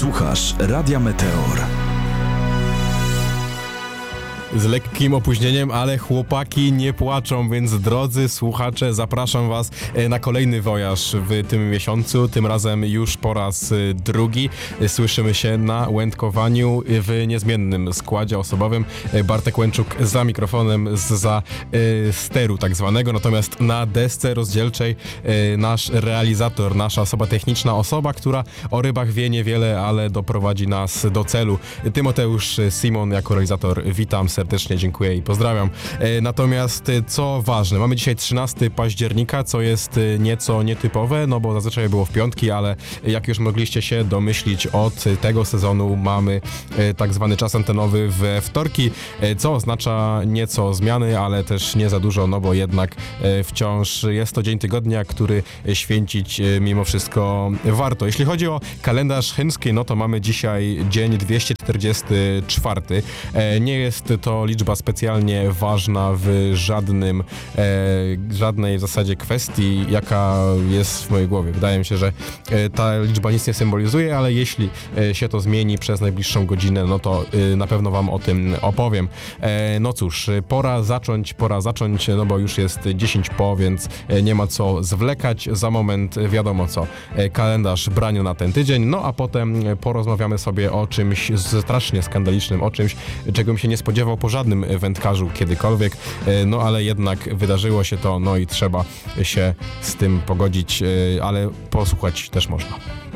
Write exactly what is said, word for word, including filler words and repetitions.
Słuchasz Radia Meteor. Z lekkim opóźnieniem, ale chłopaki nie płaczą, więc drodzy słuchacze, zapraszam was na kolejny wojaż w tym miesiącu, tym razem już po raz drugi. Słyszymy się na łędkowaniu w niezmiennym składzie osobowym. Bartek Łęczuk za mikrofonem, za steru tak zwanego, natomiast na desce rozdzielczej nasz realizator, nasza osoba techniczna, osoba, która o rybach wie niewiele, ale doprowadzi nas do celu. Tymoteusz Simon jako realizator, witam serdecznie. Serdecznie dziękuję i pozdrawiam. E, natomiast co ważne, mamy dzisiaj trzynastego października, co jest nieco nietypowe, no bo zazwyczaj było w piątki, ale jak już mogliście się domyślić, od tego sezonu mamy e, tak zwany czas antenowy we wtorki, e, co oznacza nieco zmiany, ale też nie za dużo, no bo jednak e, wciąż jest to dzień tygodnia, który święcić e, mimo wszystko warto. Jeśli chodzi o kalendarz chiński, no to mamy dzisiaj dzień dwieście czterdziesty czwarty. E, nie jest to liczba specjalnie ważna w żadnym, e, żadnej w zasadzie kwestii, jaka jest w mojej głowie. Wydaje mi się, że e, ta liczba nic nie symbolizuje, ale jeśli e, się to zmieni przez najbliższą godzinę, no to e, na pewno wam o tym opowiem. E, no cóż, pora zacząć, pora zacząć, no bo już jest dziesięć po, więc e, nie ma co zwlekać. Za moment wiadomo co, e, kalendarz braniu na ten tydzień, no a potem porozmawiamy sobie o czymś strasznie skandalicznym, o czymś, czego mi się nie spodziewał po żadnym wędkarzu kiedykolwiek, no ale jednak wydarzyło się to, no i trzeba się z tym pogodzić, ale posłuchać też można.